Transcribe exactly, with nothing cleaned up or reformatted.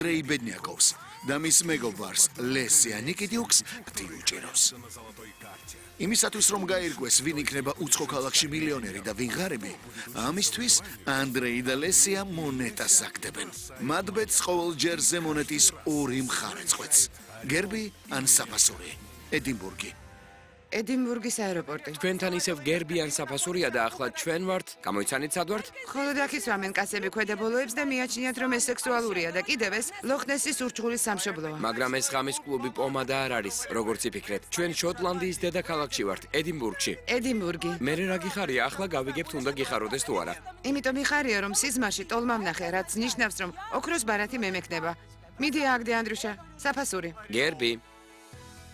Andrei Bedniakovs და მის მეგობარს ლესია ნიკიტიუქს გტიუჭირავს. იმისათვის რომ გაირკვეს ვინ იქნება უცხო ქალაქში მილიონერი და ვინ ღარიბი, ამისთვის ანდრეი და ლესია მონეტას აგდებენ. მათ ბედს ყოველ ჯერზე მონეტის ორი მხარე წყვეტს. გერბი ან საფასური. ედინბურგი. ედინბურგის აეროპორტი. თქვენთან ისევ გერბი ან საფასურია და ახლა ჩვენ ვართ, გამოიცანით სად ვართ? ხოლო დაქისვამენ კაცები ქვედაბოლოებს და მიაჩნიათ რომ ეს სექსუალურია და კიდევ ეს ლოხნესის ურჩხულის სამშობლოა. მაგრამ ეს ღამის კლუბი პომადა არ არის, როგორც იფიქრეთ. ჩვენ შოტლანდიის დედაქალაქში ვართ, ედინბურგში. ედინბურგი. მე რა გიხარია, ახლა გავიგებთ უნდა გიხაროდეს თუ არა. იმიტომ იხარია რომ სიზმარში ტოლმა ვნახე, რაც ნიშნავს რომ ოქროს ბარათი მე მექნება. მიდი აგდე ანდრუშა, საფასური. გერბი.